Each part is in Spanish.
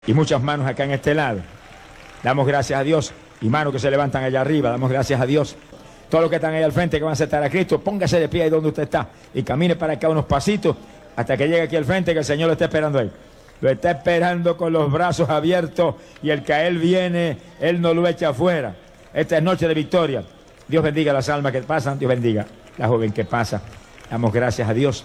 Y muchas manos acá en este lado. Damos gracias a Dios. Y manos que se levantan allá arriba, damos gracias a Dios. Todos los que están ahí al frente que van a aceptar a Cristo, póngase de pie ahí donde usted está y camine para acá unos pasitos hasta que llegue aquí al frente, que el Señor lo está esperando ahí. Lo está esperando con los brazos abiertos, y el que a Él viene, Él no lo echa afuera. Esta es noche de victoria. Dios bendiga las almas que pasan, Dios bendiga la joven que pasa. Damos gracias a Dios.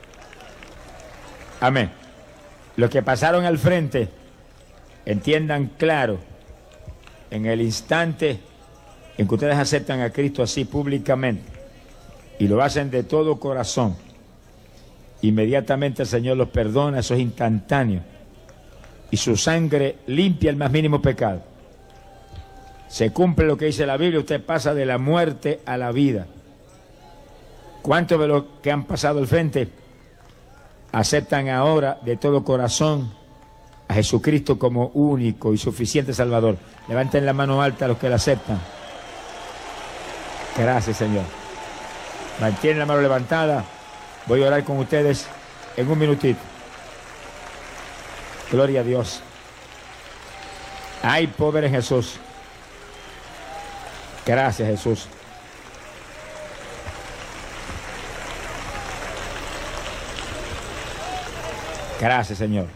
Amén. Los que pasaron al frente, entiendan claro, en el instante en que ustedes aceptan a Cristo así públicamente y lo hacen de todo corazón, inmediatamente el Señor los perdona, eso es instantáneo, y su sangre limpia el más mínimo pecado. Se cumple lo que dice la Biblia, usted pasa de la muerte a la vida. ¿Cuántos de los que han pasado al frente aceptan ahora de todo corazón a Jesucristo como único y suficiente Salvador? Levanten la mano alta los que la aceptan. Gracias, Señor. Mantienen la mano levantada. Voy a orar con ustedes en un minutito. Gloria a Dios. Hay poder en Jesús. Gracias, Jesús. Gracias, Señor.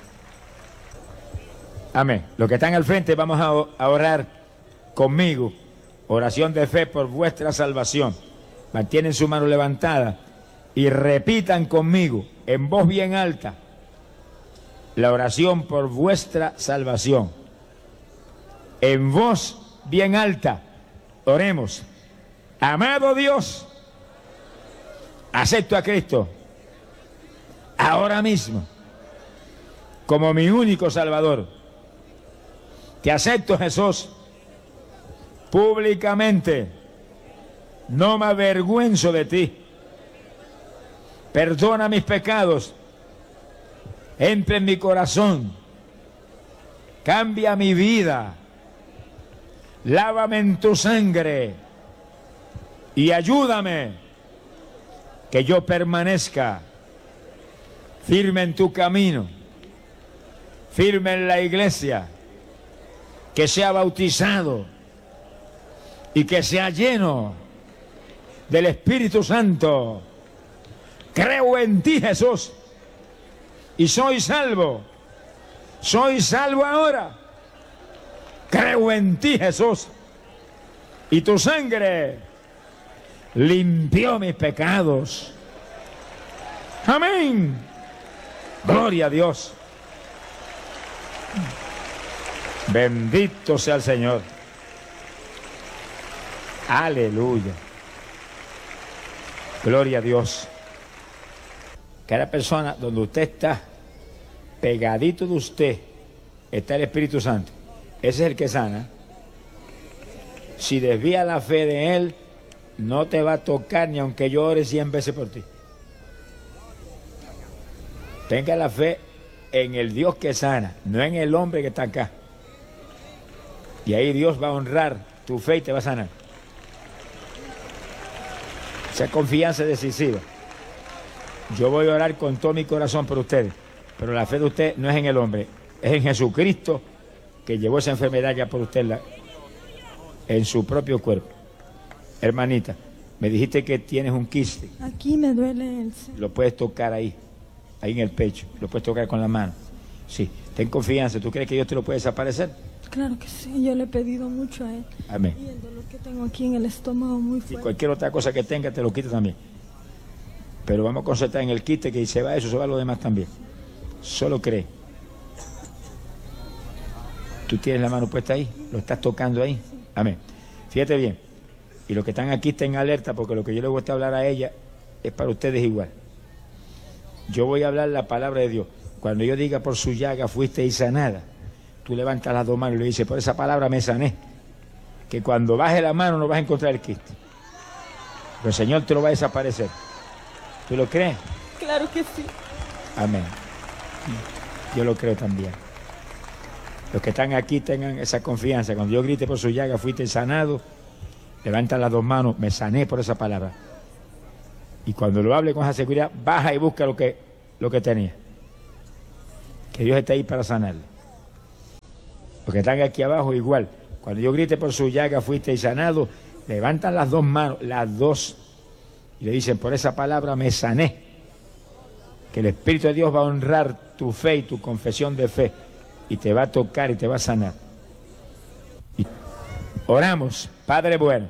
Amén. Los que están al frente, vamos a orar conmigo. Oración de fe por vuestra salvación. Mantienen su mano levantada y repitan conmigo en voz bien alta la oración por vuestra salvación. En voz bien alta, oremos. Amado Dios, acepto a Cristo ahora mismo como mi único Salvador. Te acepto, Jesús, públicamente. No me avergüenzo de ti. Perdona mis pecados. Entra en mi corazón. Cambia mi vida. Lávame en tu sangre. Y ayúdame que yo permanezca firme en tu camino, firme en la iglesia, que sea bautizado y que sea lleno del Espíritu Santo. Creo en ti, Jesús, y soy salvo. Soy salvo ahora. Creo en ti, Jesús, y tu sangre limpió mis pecados. Amén. Gloria a Dios. Bendito sea el Señor. Aleluya. Gloria a Dios. Cada persona donde usted está, pegadito de usted, está el Espíritu Santo. Ese es el que sana. Si desvía la fe de Él, no te va a tocar ni aunque yo ore 100 veces por ti. Tenga la fe en el Dios que sana, no en el hombre que está acá. Y ahí Dios va a honrar tu fe y te va a sanar. Esa confianza es decisiva. Yo voy a orar con todo mi corazón por ustedes, pero la fe de usted no es en el hombre, es en Jesucristo, que llevó esa enfermedad ya por usted en su propio cuerpo. Hermanita, me dijiste que tienes un quiste. Aquí me duele el seno. Lo puedes tocar ahí en el pecho, lo puedes tocar con la mano. Sí, ten confianza. ¿Tú crees que Dios te lo puede desaparecer? Claro que sí, yo le he pedido mucho a Él. Amén. Y el dolor que tengo aquí en el estómago muy Y fuerte. cualquier otra cosa que tenga te lo quita también. Pero vamos a concentrar en el quiste, que se va eso, se va lo demás también. Solo cree. Tú tienes la mano puesta ahí, lo estás tocando ahí. Amén. Fíjate bien. Y los que están aquí estén alerta, porque lo que yo le voy a hablar a ella es para ustedes igual. Yo voy a hablar la palabra de Dios. Cuando yo diga por su llaga fuisteis sanada, tú levantas las dos manos y le dices, por esa palabra me sané. Que cuando baje la mano no vas a encontrar el quiste. Pero el Señor te lo va a desaparecer. ¿Tú lo crees? Claro que sí. Amén. Yo lo creo también. Los que están aquí tengan esa confianza. Cuando yo grite por su llaga fuiste sanado, levantan las dos manos, me sané por esa palabra. Y cuando lo hable con esa seguridad, baja y busca lo que tenía. Que Dios está ahí para sanarle. Los que están aquí abajo igual. Cuando yo grite por su llaga fuiste sanado, levantan las dos manos, las dos, y le dicen, por esa palabra me sané. Que el Espíritu de Dios va a honrar tu fe y tu confesión de fe, y te va a tocar y te va a sanar. Y oramos, Padre bueno,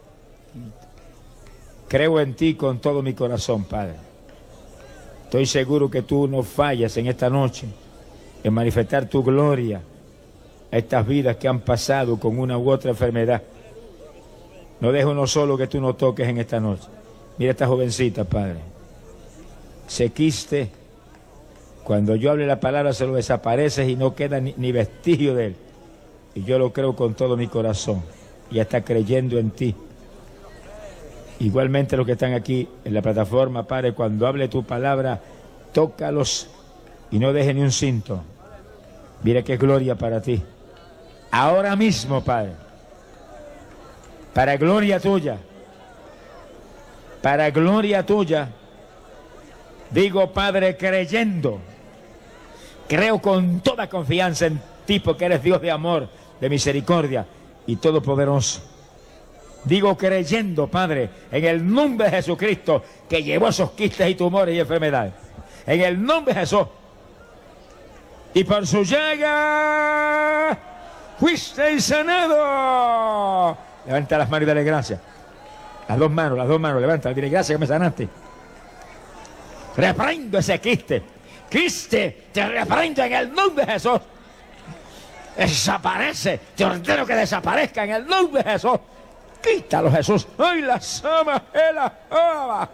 creo en ti con todo mi corazón, Padre. Estoy seguro que tú no fallas en esta noche en manifestar tu gloria a estas vidas que han pasado con una u otra enfermedad. No dejo uno solo que tú no toques en esta noche. Mira esta jovencita, Padre. Ese quiste, cuando yo hable la palabra se lo desaparece y no queda ni vestigio de él. Y yo lo creo con todo mi corazón. Ya está creyendo en ti. Igualmente los que están aquí en la plataforma, Padre, cuando hable tu palabra, tócalos y no deje ni un síntoma. Mira qué gloria para ti. Ahora mismo, Padre, para gloria tuya, digo, Padre, creyendo, creo con toda confianza en ti, porque eres Dios de amor, de misericordia y todopoderoso. Digo, creyendo, Padre, en el nombre de Jesucristo, que llevó esos quistes y tumores y enfermedades. En el nombre de Jesús. Y por su llaga fuiste sanado. Levanta las manos y dale gracias. Las dos manos, levanta, dile gracias que me sanaste. Reprendo ese quiste. Quiste, te reprendo en el nombre de Jesús. Desaparece, te ordeno que desaparezca en el nombre de Jesús. Quítalo, Jesús. ¡Ay, la sama! ¡La ama!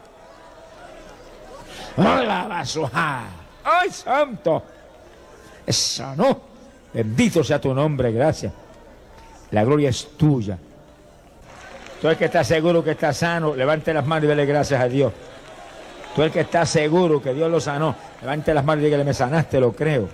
¡Hola, basuja! ¡Ay, santo! Sanó. Bendito sea tu nombre, gracias. La gloria es tuya. Tú el que está seguro que está sano, levante las manos y dele gracias a Dios. Tú el que está seguro que Dios lo sanó, levante las manos y dígale, me sanaste, lo creo.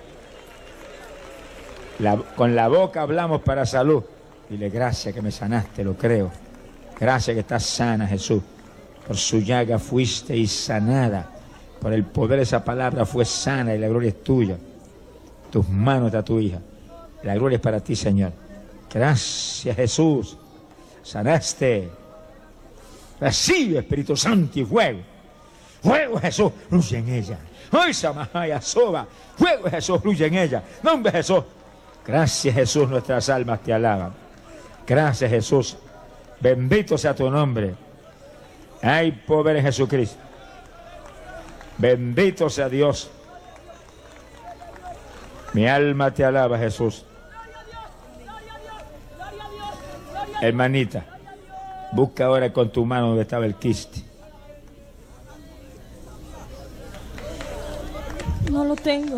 Con la boca hablamos para salud. Dile gracias que me sanaste, lo creo. Gracias que estás sana, Jesús. Por su llaga fuiste y sanada. Por el poder de esa palabra fue sana y la gloria es tuya. Tus manos está tu hija. La gloria es para ti, Señor. Gracias, Jesús. Sanaste. Recibe, Espíritu Santo, y fuego. Fuego, Jesús, fluye en ella. ¡Ay, Samahaya, Soba! Fuego, Jesús, fluye en ella. Nombre de Jesús. Gracias, Jesús, nuestras almas te alaban. Gracias, Jesús. Bendito sea tu nombre. Hay poder en Jesucristo. Bendito sea Dios. Mi alma te alaba, Jesús. Hermanita, busca ahora con tu mano donde estaba el quiste. No lo tengo.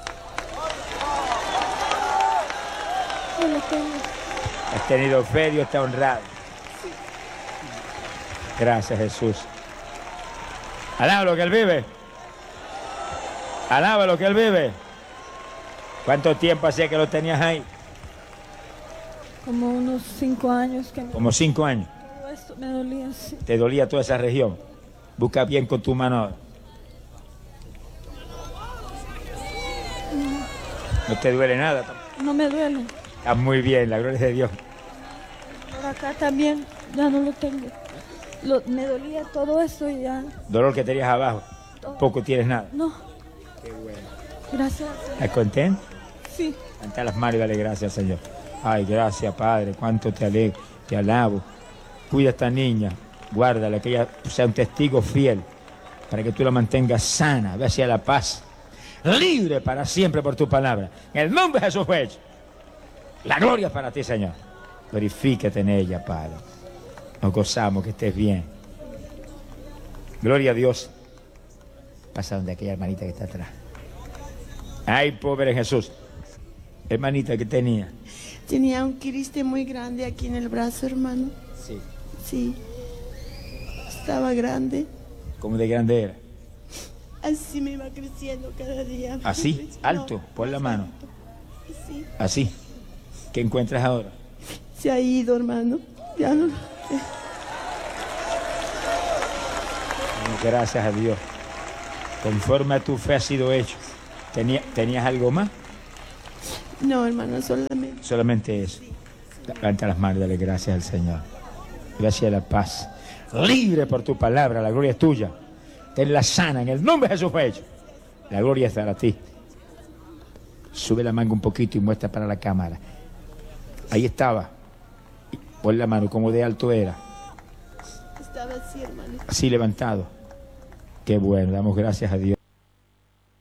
No lo tengo. Has tenido fe, Dios está honrado. Gracias, Jesús. Alaba lo que Él vive. Alaba lo que Él vive. ¿Cuánto tiempo hacía que lo tenías ahí? Como unos 5 años que Como 5 años. todo esto me dolía así. Te dolía toda esa región. Busca bien con tu mano ahora. No te duele nada. No me duele. Estás muy bien, la gloria es de Dios. Por acá también ya no lo tengo. Me dolía todo esto y ya. Dolor que tenías abajo. Tampoco tienes nada. No. Qué bueno. Gracias. ¿Estás contento? Sí. Levanta las manos y dale gracias, Señor. Ay, gracias, Padre. Cuánto te alegro, te alabo. Cuida a esta niña. Guárdala, que ella sea un testigo fiel. Para que tú la mantengas sana. Ve hacia la paz. Libre para siempre por tu palabra. En el nombre de Jesús fue hecho. La gloria es para ti, Señor. Glorifícate en ella, Padre. Nos gozamos, que estés bien. Gloria a Dios. Pasa donde aquella hermanita que está atrás. Ay, pobre Jesús. Hermanita, ¿qué tenía? Tenía un quiste muy grande aquí en el brazo, hermano. Sí. Sí. Estaba grande. ¿Cómo de grande era? Así me iba creciendo cada día. ¿Así? ¿Alto? No, Pon la más mano. alto. Así. Así. ¿Qué encuentras ahora? Se ha ido, hermano. Ya no. Gracias a Dios. Conforme a tu fe ha sido hecho. ¿Tenías algo más? No, hermano, solamente. Solamente eso. Levanta las manos y dale gracias al Señor. Gracias a la paz. Libre por tu palabra, la gloria es tuya. Tenla sana, en el nombre de Jesús fue hecho. La gloria es para ti. Sube la manga un poquito y muestra para la cámara. Ahí estaba. Pon la mano, como de alto era. Estaba así, hermano. Así levantado. Qué bueno, damos gracias a Dios.